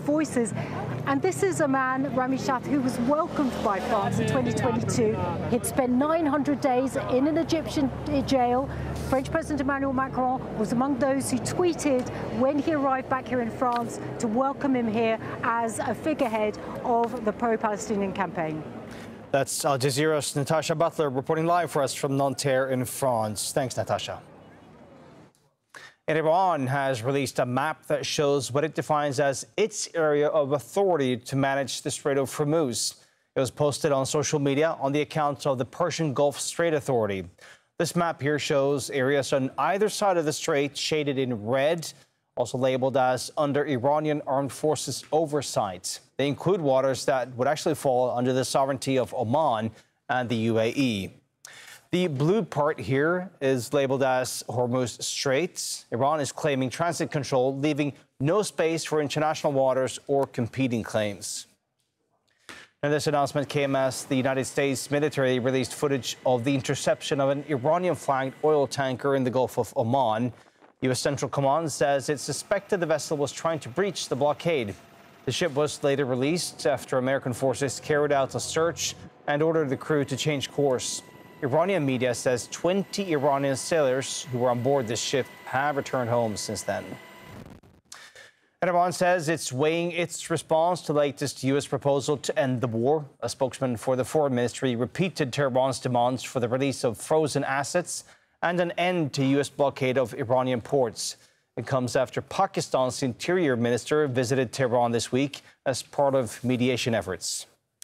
voices. And this is a man, Rami Shaath, who was welcomed by France in 2022. He'd spent 900 days in an Egyptian jail. French President Emmanuel Macron was among those who tweeted when he arrived back here in France to welcome him here as a figurehead of the pro-Palestinian campaign. That's Al Jazeera's Natasha Butler reporting live for us from Nanterre in France. Thanks, Natasha. And Iran has released a map that shows what it defines as its area of authority to manage the Strait of Hormuz. It was posted on social media on the account of the Persian Gulf Strait Authority. This map here shows areas on either side of the strait shaded in red, also labeled as under Iranian armed forces oversight. They include waters that would actually fall under the sovereignty of Oman and the UAE. The blue part here is labeled as Hormuz Strait. Iran is claiming transit control, leaving no space for international waters or competing claims. And this announcement came as the United States military released footage of the interception of an Iranian-flagged oil tanker in the Gulf of Oman. U.S. Central Command says it suspected the vessel was trying to breach the blockade. The ship was later released after American forces carried out a search and ordered the crew to change course. Iranian media says 20 Iranian sailors who were on board this ship have returned home since then. And Iran says it's weighing its response to the latest U.S. proposal to end the war. A spokesman for the Foreign Ministry repeated Tehran's demands for the release of frozen assets and an end to U.S. blockade of Iranian ports. It comes after Pakistan's Interior Minister visited Tehran this week as part of mediation efforts.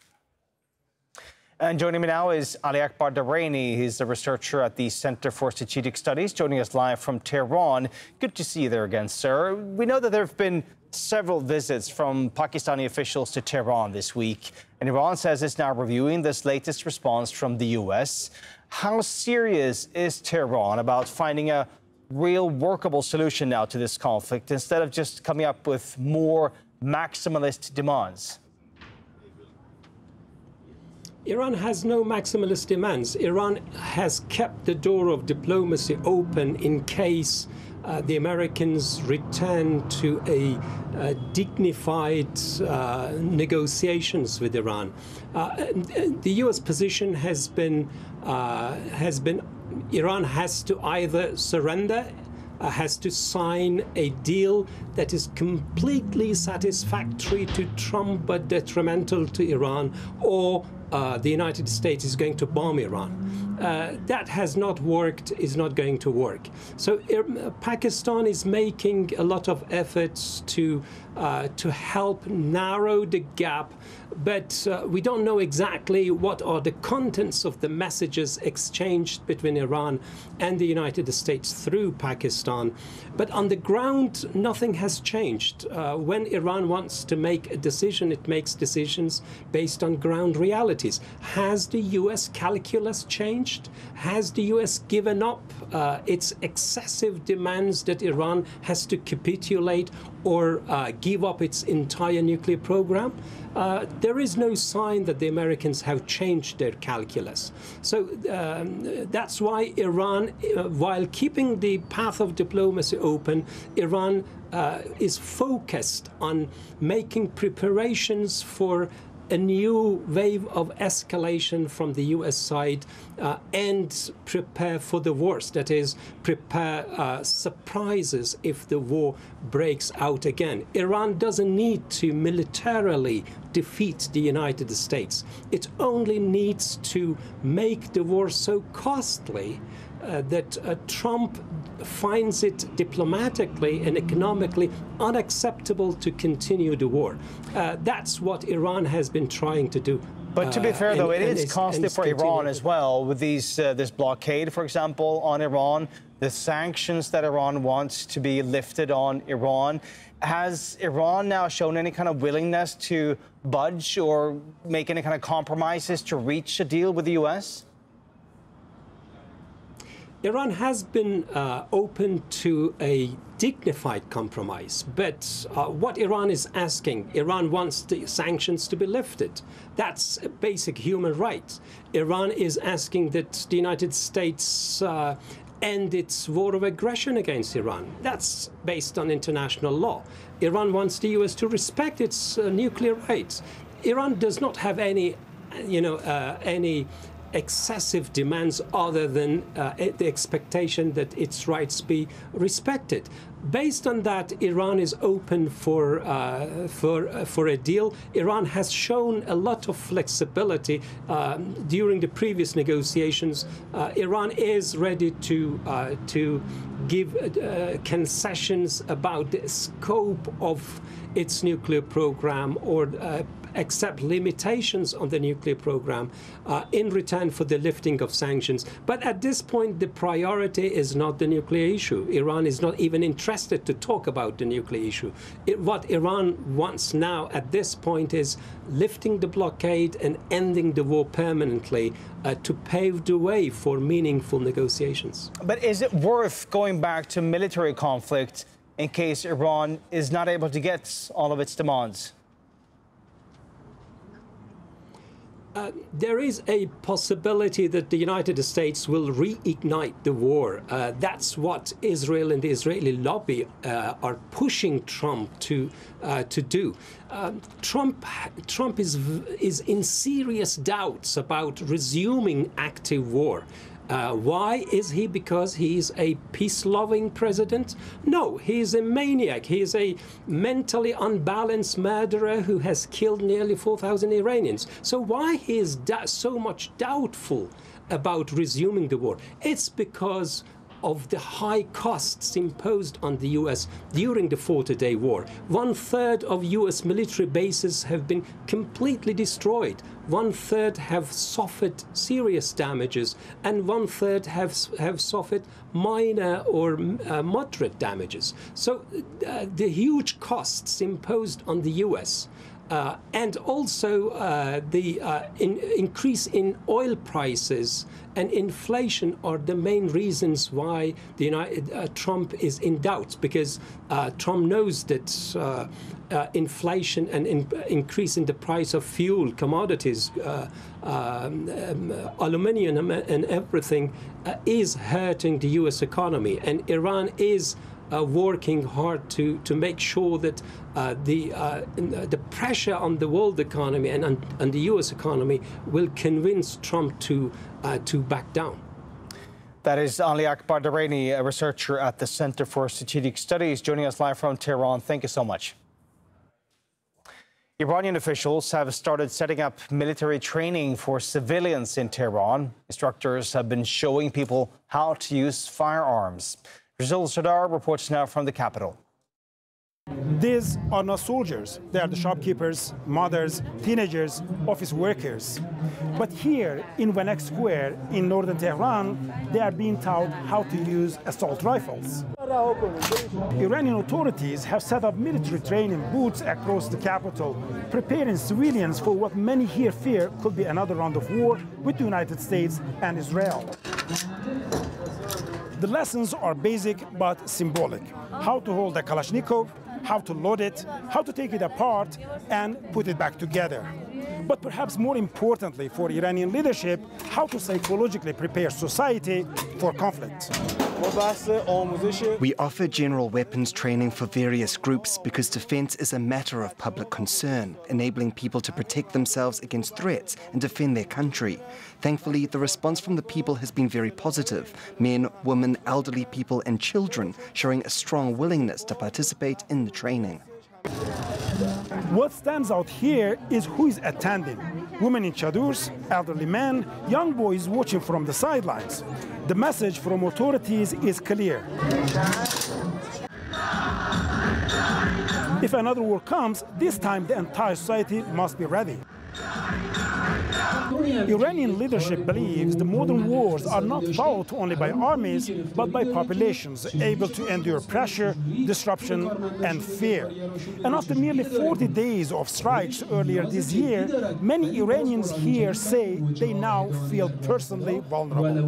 And joining me now is Ali Akbar Daraini. He's a researcher at the Center for Strategic Studies, joining us live from Tehran. Good to see you there again, sir. We know that there have been several visits from Pakistani officials to Tehran this week, and Iran says it's now reviewing this latest response from the U.S. How serious is Tehran about finding a real workable solution now to this conflict instead of just coming up with more maximalist demands? Iran has no maximalist demands. Iran has kept the door of diplomacy open in case the Americans return to a dignified negotiations with Iran. The U.S. position has been Iran has to either surrender, has to sign a deal that is completely satisfactory to Trump but detrimental to Iran, or the United States is going to bomb Iran. That has not worked, is not going to work. So Pakistan is making a lot of efforts to help narrow the gap, but we don't know exactly what are the contents of the messages exchanged between Iran and the United States through Pakistan. But on the ground, nothing has changed. When Iran wants to make a decision, it makes decisions based on ground realities. Has the U.S. calculus changed? Has the U.S. given up its excessive demands that Iran has to capitulate or give up its entire nuclear program? There is no sign that the Americans have changed their calculus. So that's why Iran, while keeping the path of diplomacy open, Iran is focused on making preparations for a new wave of escalation from the U.S. side and prepare for the worst. That is, prepare surprises if the war breaks out again. Iran doesn't need to militarily defeat the United States. It only needs to make the war so costly that Trump finds it diplomatically and economically unacceptable to continue the war. That's what Iran has been trying to do. But to be fair, though, it is costly for Iran as well, with this blockade, for example, on Iran, the sanctions that Iran wants to be lifted on Iran. Has Iran now shown any kind of willingness to budge or make any kind of compromises to reach a deal with the U.S.? Iran has been open to a dignified compromise, but what Iran is asking, Iran wants the sanctions to be lifted. That's a basic human right. Iran is asking that the United States end its war of aggression against Iran. That's based on international law. Iran wants the US to respect its nuclear rights. Iran does not have any excessive demands other than the expectation that its rights be respected. Based on that, Iran is open for a deal. Iran has shown a lot of flexibility during the previous negotiations. Iran is ready to give concessions about the scope of its nuclear program or accept limitations on the nuclear program in return for the lifting of sanctions. But at this point, the priority is not the nuclear issue. Iran is not even interested to talk about the nuclear issue. What Iran wants now at this point is lifting the blockade and ending the war permanently to pave the way for meaningful negotiations. But is it worth going back to military conflict in case Iran is not able to get all of its demands? There is a possibility that the United States will reignite the war. That's what Israel and the Israeli lobby are pushing Trump to do. Trump is in serious doubts about resuming active war. Why is he? Because he's a peace-loving president? No, he's a maniac. He is a mentally unbalanced murderer who has killed nearly 4,000 Iranians. So why he is so much doubtful about resuming the war? It's because of the high costs imposed on the U.S. during the 40-day war. 1/3 of U.S. military bases have been completely destroyed. 1/3 have suffered serious damages, and 1/3 have suffered minor or moderate damages. So the huge costs imposed on the U.S. And also the increase in oil prices and inflation are the main reasons why Trump is in doubt, because Trump knows that inflation and increase in the price of fuel, commodities, aluminium and everything is hurting the U.S. economy. And Iran is working hard to make sure that the pressure on the world economy and on the U.S. economy will convince Trump to back down. That is Ali Akbar Daraini, a researcher at the Center for Strategic Studies, joining us live from Tehran. Thank you so much. Iranian officials have started setting up military training for civilians in Tehran. Instructors have been showing people how to use firearms. Rizal Sadar reports now from the capital. These are not soldiers. They are the shopkeepers, mothers, teenagers, office workers. But here in Vanek Square in northern Tehran, they are being taught how to use assault rifles. Iranian authorities have set up military training booths across the capital, preparing civilians for what many here fear could be another round of war with the United States and Israel. The lessons are basic but symbolic. How to hold a Kalashnikov, how to load it, how to take it apart and put it back together. But perhaps more importantly for Iranian leadership, how to psychologically prepare society for conflict. We offer general weapons training for various groups because defense is a matter of public concern, enabling people to protect themselves against threats and defend their country. Thankfully, the response from the people has been very positive. Men, women, elderly people and children showing a strong willingness to participate in the training. What stands out here is who is attending. Women in chadors, elderly men, young boys watching from the sidelines. The message from authorities is clear. If another war comes, this time the entire society must be ready. Iranian leadership believes the modern wars are not fought only by armies, but by populations able to endure pressure, disruption, and fear. And after nearly 40 days of strikes earlier this year, many Iranians here say they now feel personally vulnerable.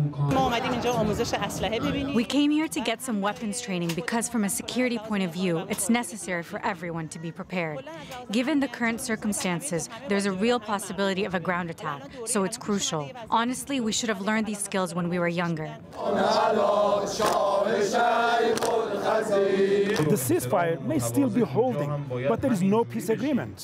We came here to get some weapons training because from a security point of view, it's necessary for everyone to be prepared. Given the current circumstances, there's a real possibility of a ground attack attack, so it's crucial. Honestly, we should have learned these skills when we were younger. The ceasefire may still be holding, but there is no peace agreement.